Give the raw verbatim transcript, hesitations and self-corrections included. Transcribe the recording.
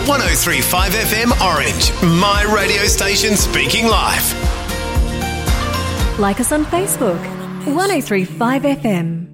one oh three point five F M Orange, my radio station speaking live. Like us on Facebook, one oh three point five F M.